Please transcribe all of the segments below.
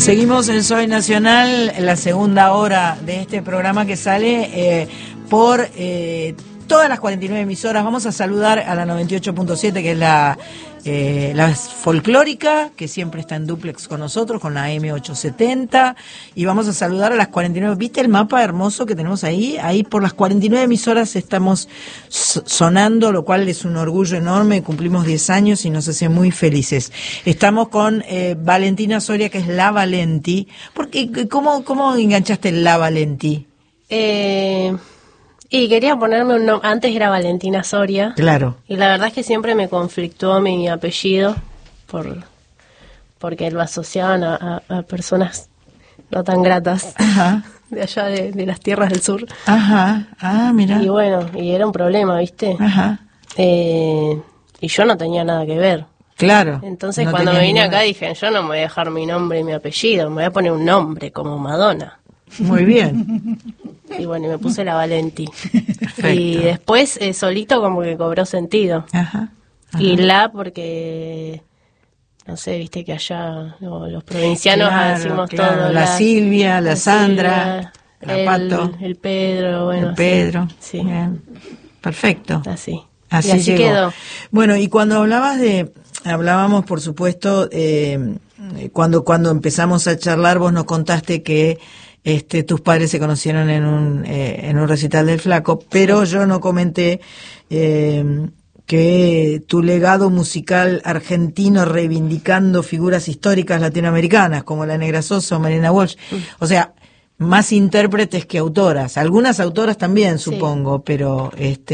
Seguimos en Soy Nacional, la segunda hora de este programa que sale por todas las 49 emisoras. Vamos a saludar a la 98.7, que es la folclórica, que siempre está en dúplex con nosotros, con la M870. Y vamos a saludar a las 49. ¿Viste el mapa hermoso que tenemos ahí? Ahí por las 49 emisoras estamos sonando, lo cual es un orgullo enorme. Cumplimos 10 años y nos hace muy felices. Estamos con Valentina Soria, que es La Valenti. ¿Cómo enganchaste La Valenti? Y quería ponerme un nombre. Antes era Valentina Soria. Claro. Y la verdad es que siempre me conflictuó mi apellido porque lo asociaban a personas no tan gratas. Ajá. De allá de las tierras del sur. Ajá. Ah, mira. Y bueno, y era un problema, ¿viste? Ajá. Y yo no tenía nada que ver. Claro. Entonces no cuando me vine ninguna... acá dije, yo no me voy a dejar mi nombre y mi apellido, me voy a poner un nombre como Madonna. Muy bien. Y bueno, y me puse La Valenti. Perfecto. Y después solito como que cobró sentido. Ajá. Y porque, no sé, viste que allá los provincianos decimos todo. La Silvia, la Sandra, Silvia, la Pato. El Pedro, bueno. El Pedro. Sí. Bien. Perfecto. Así. Así y así llegó. quedó. Bueno, y cuando hablábamos, por supuesto, cuando empezamos a charlar, vos nos contaste que tus padres se conocieron en un recital del Flaco, pero yo no comenté que tu legado musical argentino reivindicando figuras históricas latinoamericanas como la Negra Sosa o Marina Walsh, o sea, más intérpretes que autoras, algunas autoras también supongo, pero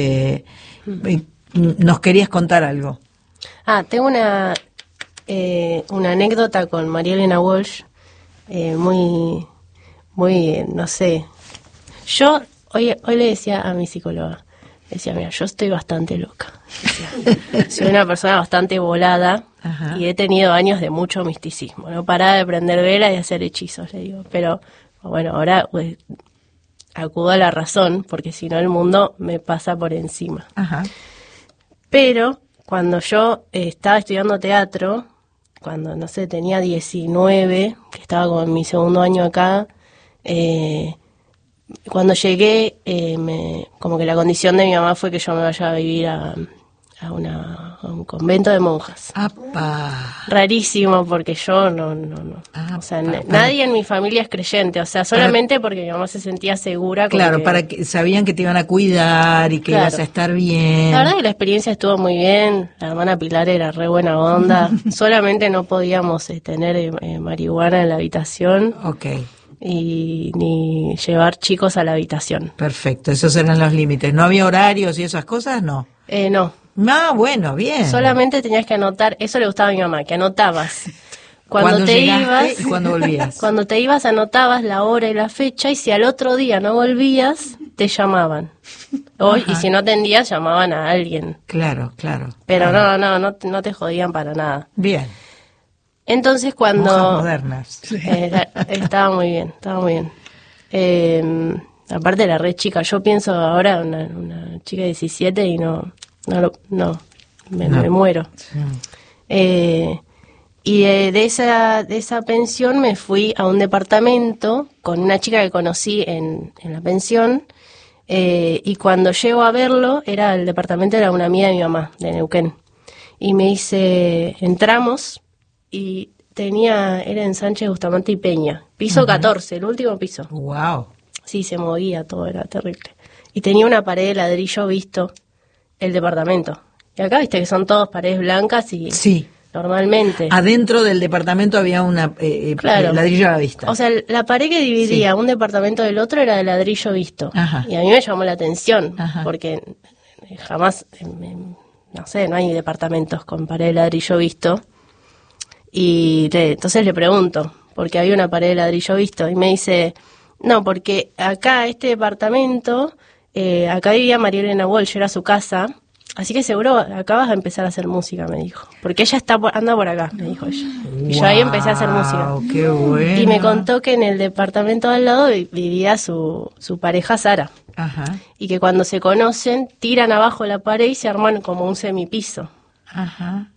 nos querías contar algo. Tengo una anécdota con María Elena Walsh, muy, no sé. Yo hoy le decía a mi psicóloga, decía, mira, yo estoy bastante loca. Decía, soy una persona bastante volada. Ajá. Y he tenido años de mucho misticismo. No paraba de prender velas y hacer hechizos, le digo. Pero bueno, ahora acudo a la razón, porque si no el mundo me pasa por encima. Ajá. Pero cuando yo estaba estudiando teatro, cuando, no sé, tenía 19, que estaba como en mi segundo año acá, cuando llegué, como que la condición de mi mamá fue que yo me vaya a vivir a un convento de monjas. ¡Apa! Rarísimo, porque yo no. O sea, nadie en mi familia es creyente, o sea, solamente porque mi mamá se sentía segura. Claro, para que sabían que te iban a cuidar y que ibas a estar bien. La verdad que la experiencia estuvo muy bien, la hermana Pilar era re buena onda, solamente no podíamos tener marihuana en la habitación. Okay. Y ni llevar chicos a la habitación. Perfecto, esos eran los límites. ¿No había horarios y esas cosas? No. No. Bueno, bien. Solamente tenías que anotar, eso le gustaba a mi mamá, que anotabas. Cuando te ibas y cuando volvías. Cuando te ibas anotabas la hora y la fecha, y si al otro día no volvías, te llamaban. Y si no atendías, llamaban a alguien. Claro. Pero no te jodían para nada. Bien. Entonces cuando... Monjas modernas. Estaba muy bien. Aparte era re chica. Yo pienso ahora una chica de 17 y me muero. Sí. Y de esa pensión me fui a un departamento con una chica que conocí en la pensión. Y cuando llego a verlo, el departamento era una amiga de mi mamá, de Neuquén. Y me dice, entramos... Y era en Sánchez, Bustamante y Peña. Piso 14, el último piso. Wow. Sí, se movía todo, era terrible. Y tenía una pared de ladrillo visto, el departamento. Y acá viste que son todas paredes blancas y... Sí. Normalmente. Adentro del departamento había una ladrillo a la vista. O sea, la pared que dividía un departamento del otro era de ladrillo visto. Ajá. Y a mí me llamó la atención, Ajá. porque jamás, no sé, no hay departamentos con pared de ladrillo visto. Y entonces le pregunto, porque había una pared de ladrillo visto, y me dice, no, porque acá, este departamento, acá vivía María Elena Walsh, era su casa, así que seguro acá vas a empezar a hacer música, me dijo, porque ella anda por acá, me dijo ella. Y yo ahí empecé a hacer música. ¡Qué bueno! Y me contó que en el departamento de al lado vivía su pareja Sara. Ajá. Y que cuando se conocen, tiran abajo la pared y se arman como un semipiso. Ajá.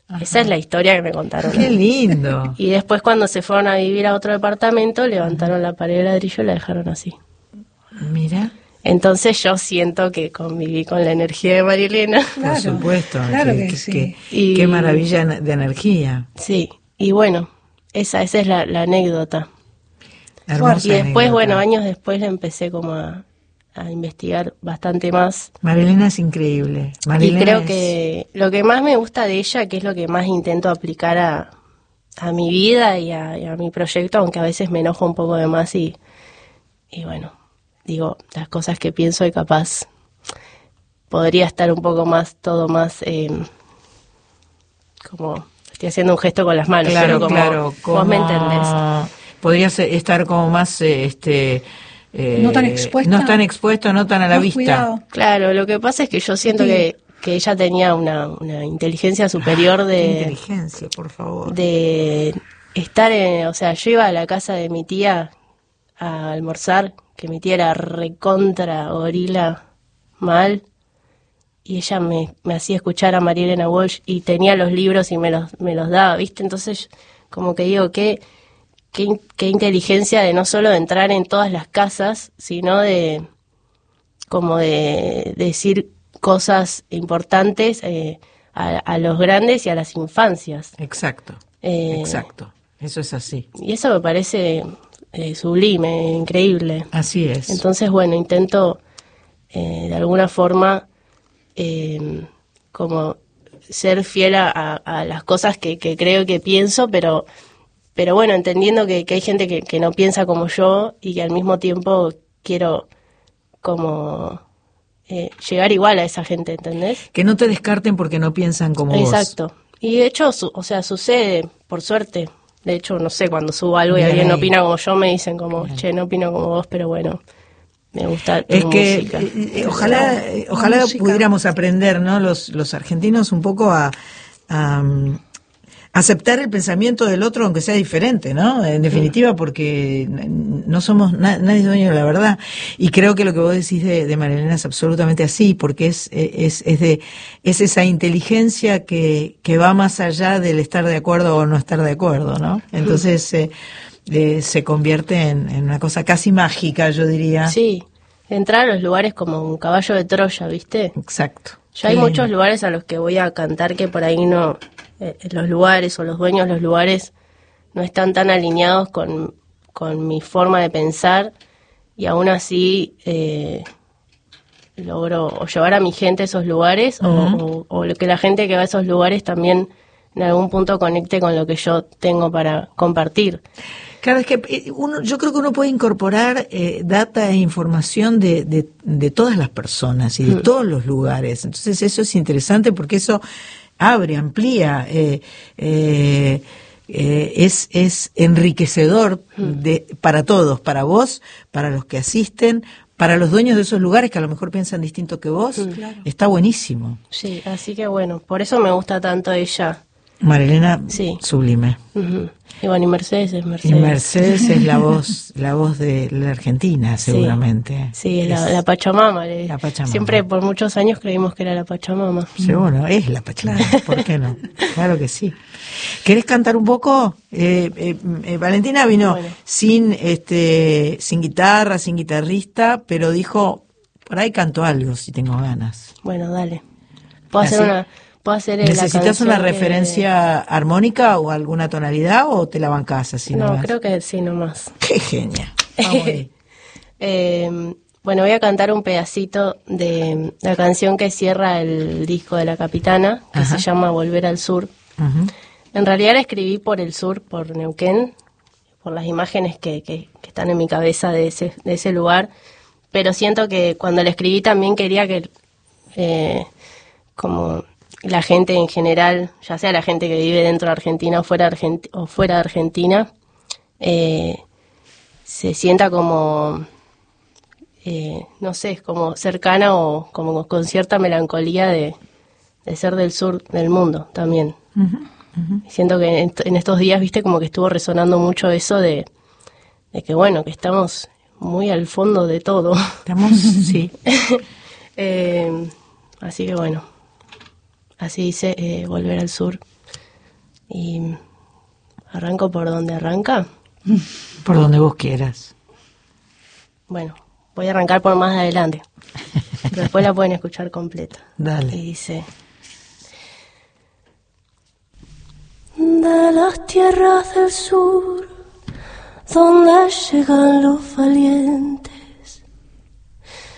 Ajá. Esa es la historia que me contaron. ¡Qué lindo! Y después cuando se fueron a vivir a otro departamento, levantaron la pared de ladrillo y la dejaron así. Mira. Entonces yo siento que conviví con la energía de María Elena. Por supuesto. Claro que sí. Qué maravilla de energía. Sí, y bueno, esa es la anécdota. Hermosa Y después, anécdota. bueno, años después la empecé como a investigar bastante más. Marilena es increíble. Y Marilena creo es- que lo que más me gusta de ella, que es lo que más intento aplicar a mi vida y a mi proyecto, aunque a veces me enojo un poco de más y bueno, digo, las cosas que pienso y capaz podría estar un poco más, todo más, como, estoy haciendo un gesto con las manos, pero como vos me entendés. Podría estar como más, No tan expuesta. no tan expuesto, no tan a la Más vista. cuidado. Claro, lo que pasa es que yo siento Sí. que ella tenía una inteligencia superior Qué de... inteligencia, por favor. de estar o sea, yo iba a la casa de mi tía a almorzar, que mi tía era recontra gorila mal, y ella me hacía escuchar a María Elena Walsh y tenía los libros y me los daba, ¿viste? Entonces, como que digo, qué inteligencia de no solo de entrar en todas las casas, sino de como de decir cosas importantes a los grandes y a las infancias. Exacto, Eh, exacto. Eso es así. Y eso me parece sublime, increíble. Así es. Entonces, bueno, intento de alguna forma como ser fiel a las cosas que creo que pienso, pero bueno, entendiendo que hay gente que no piensa como yo y que al mismo tiempo quiero como llegar igual a esa gente, ¿entendés? Que no te descarten porque no piensan como vos. Exacto. Y de hecho, o sea, sucede, por suerte. De hecho, no sé, cuando subo algo y Bien alguien no ahí. opina como yo, me dicen como, che, no opino como vos, pero bueno, me gusta tu Es que música. ojalá música. pudiéramos aprender, ¿no? Los argentinos un poco a aceptar el pensamiento del otro, aunque sea diferente, ¿no? En definitiva, porque no somos nadie es dueño de la verdad. Y creo que lo que vos decís de Marilena es absolutamente así, porque es esa inteligencia que va más allá del estar de acuerdo o no estar de acuerdo, ¿no? Entonces se convierte en una cosa casi mágica, yo diría. Sí, entrar a los lugares como un caballo de Troya, ¿viste? Exacto. Ya hay muchos lugares a los que voy a cantar que por ahí no, los lugares o los dueños de los lugares no están tan alineados con mi forma de pensar y aún así logro o llevar a mi gente a esos lugares o que la gente que va a esos lugares también en algún punto conecte con lo que yo tengo para compartir. Claro, es que yo creo que uno puede incorporar data e información de todas las personas y de todos los lugares. Entonces eso es interesante porque eso abre, amplía, es enriquecedor para todos, para vos, para los que asisten, para los dueños de esos lugares que a lo mejor piensan distinto que vos. Claro. Está buenísimo. Sí, así que bueno, por eso me gusta tanto ella. Marilena, Sí. sublime. Ujú. Y bueno, y Mercedes es Y Mercedes. Mercedes es la voz de la Argentina, seguramente. Sí, es la Pachamama. La Pachamama. Siempre por muchos años creímos que era la Pachamama. Seguro, es la Pachamama, ¿por qué no? Claro que sí. ¿Querés cantar un poco? Valentina vino Bueno. sin guitarra, sin guitarrista, pero dijo, por ahí canto algo si tengo ganas. Bueno, dale. Puedo Así. hacer ¿Necesitas canción una que- referencia armónica o alguna tonalidad o te la bancás así No, nomás? creo que sí, nomás. ¡Qué genia! Vamos ahí. Bueno, voy a cantar un pedacito de la canción que cierra el disco de La Capitana, que Ajá. se llama Volver al Sur. Ujú. En realidad la escribí por el sur, por Neuquén, por las imágenes que están en mi cabeza de ese lugar, pero siento que cuando la escribí también quería que como la gente en general, ya sea la gente que vive dentro de Argentina o fuera de Argentina, se sienta como, no sé, como cercana o como con cierta melancolía de ser del sur del mundo también. Siento que en estos días, viste, como que estuvo resonando mucho eso de que bueno, que estamos muy al fondo de todo. ¿Estamos? Sí. Así que bueno, así dice Volver al Sur. Y arranco por donde arranca. Por donde vos quieras. Bueno, voy a arrancar por más adelante, pero después la pueden escuchar completa. Dale. Y dice: de las tierras del sur, donde llegan los valientes,